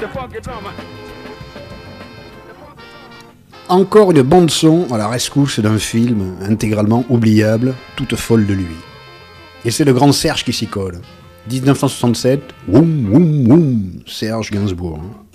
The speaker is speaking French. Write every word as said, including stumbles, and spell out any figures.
Encore une bande-son à la rescousse d'un film intégralement oubliable, toute folle de lui. Et c'est le grand Serge qui s'y colle. dix-neuf cent soixante-sept, woum woum woum, Serge Gainsbourg.